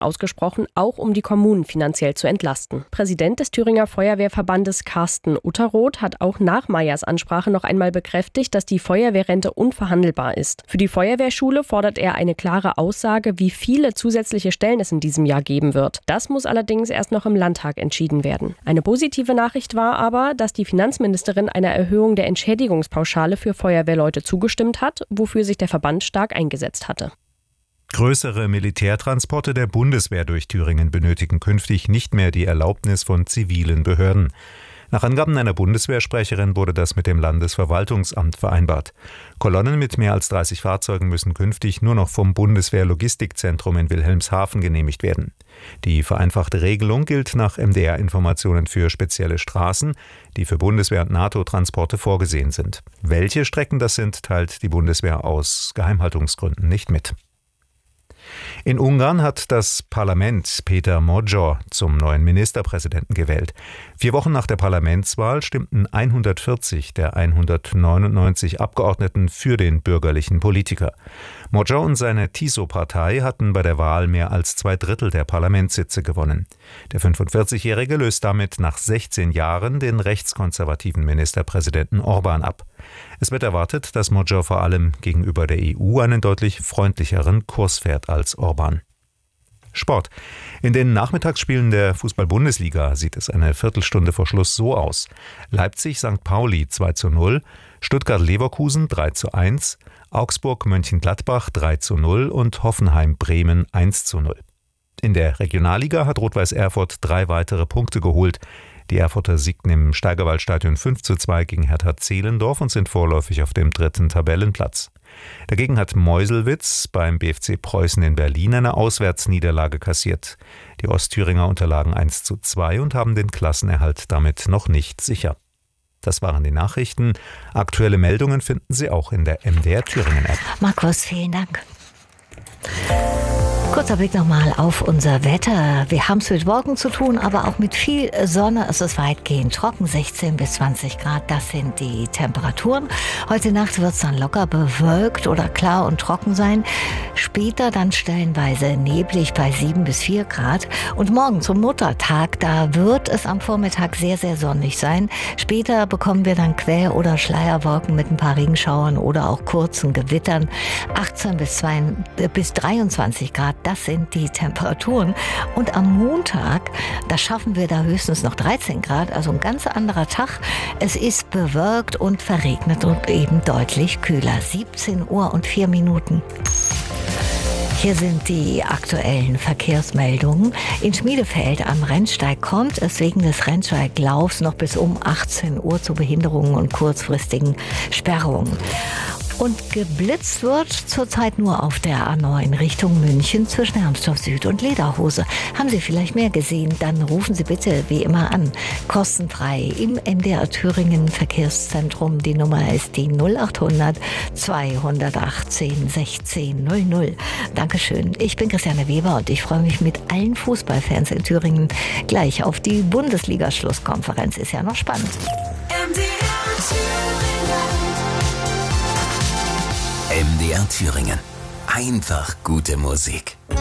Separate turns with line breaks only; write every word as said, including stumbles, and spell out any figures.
ausgesprochen, auch um die Kommunen finanziell zu entlasten. Präsident des Thüringer Feuerwehrverbandes Carsten Utterroth hat auch nach Meyers Ansprache noch einmal bekräftigt, dass die Feuerwehrrente unverhandelbar ist. Für die Feuerwehrschule fordert er eine klare Aussage, wie viele zusätzliche Stellen es in diesem Jahr geben wird. Das muss allerdings erst noch im Landtag entschieden werden. Eine positive Nachricht war aber, dass die Finanzministerin einer Erhöhung der Entschädigungspauschale für Feuerwehrleute zugestimmt hat, wofür sich der Verband stark eingesetzt hatte.
Größere Militärtransporte der Bundeswehr durch Thüringen benötigen künftig nicht mehr die Erlaubnis von zivilen Behörden. Nach Angaben einer Bundeswehrsprecherin wurde das mit dem Landesverwaltungsamt vereinbart. Kolonnen mit mehr als dreißig Fahrzeugen müssen künftig nur noch vom Bundeswehr-Logistikzentrum in Wilhelmshaven genehmigt werden. Die vereinfachte Regelung gilt nach M D R-Informationen für spezielle Straßen, die für Bundeswehr- und NATO-Transporte vorgesehen sind. Welche Strecken das sind, teilt die Bundeswehr aus Geheimhaltungsgründen nicht mit. In Ungarn hat das Parlament Péter Magyar zum neuen Ministerpräsidenten gewählt. Vier Wochen nach der Parlamentswahl stimmten hundertvierzig der hundertneunundneunzig Abgeordneten für den bürgerlichen Politiker. Magyar und seine Tiso-Partei hatten bei der Wahl mehr als zwei Drittel der Parlamentssitze gewonnen. Der fünfundvierzigjährige löst damit nach sechzehn Jahren den rechtskonservativen Ministerpräsidenten Orbán ab. Es wird erwartet, dass Magyar vor allem gegenüber der E U einen deutlich freundlicheren Kurs fährt als Orbán. Sport. In den Nachmittagsspielen der Fußball-Bundesliga sieht es eine Viertelstunde vor Schluss so aus. Leipzig-Sankt Pauli zwei zu null, Stuttgart-Leverkusen drei zu eins, Augsburg-Mönchengladbach drei zu null und Hoffenheim-Bremen eins zu null. In der Regionalliga hat Rot-Weiß Erfurt drei weitere Punkte geholt. Die Erfurter siegten im Steigerwaldstadion fünf zu zwei gegen Hertha Zehlendorf und sind vorläufig auf dem dritten Tabellenplatz. Dagegen hat Meuselwitz beim B F C Preußen in Berlin eine Auswärtsniederlage kassiert. Die Ostthüringer unterlagen eins zu zwei und haben den Klassenerhalt damit noch nicht sicher. Das waren die Nachrichten. Aktuelle Meldungen finden Sie auch in der M D R Thüringen App.
Markus, vielen Dank. Kurzer Blick nochmal auf unser Wetter. Wir haben es mit Wolken zu tun, aber auch mit viel Sonne. Es ist weitgehend trocken, sechzehn bis zwanzig Grad. Das sind die Temperaturen. Heute Nacht wird es dann locker bewölkt oder klar und trocken sein. Später dann stellenweise neblig bei sieben bis vier Grad. Und morgen zum Muttertag, da wird es am Vormittag sehr, sehr sonnig sein. Später bekommen wir dann Quer- oder Schleierwolken mit ein paar Regenschauern oder auch kurzen Gewittern. achtzehn bis dreiundzwanzig Grad. Das sind die Temperaturen. Und am Montag, da schaffen wir da höchstens noch dreizehn Grad, also ein ganz anderer Tag. Es ist bewölkt und verregnet und eben deutlich kühler. siebzehn Uhr und vier Minuten. Hier sind die aktuellen Verkehrsmeldungen. In Schmiedefeld am Rennsteig kommt es wegen des Rennsteiglaufs noch bis um achtzehn Uhr zu Behinderungen und kurzfristigen Sperrungen. Und geblitzt wird zurzeit nur auf der A neun Richtung München zwischen Hermsdorf Süd und Lederhose. Haben Sie vielleicht mehr gesehen? Dann rufen Sie bitte wie immer an. Kostenfrei im M D R Thüringen Verkehrszentrum. Die Nummer ist die null achthundert zweihundertachtzehn sechzehn null null. Dankeschön. Ich bin Christiane Weber und ich freue mich mit allen Fußballfans in Thüringen gleich auf die Bundesliga-Schlusskonferenz. Ist ja noch spannend.
M D R Thüringen. M D R Thüringen. Einfach gute Musik.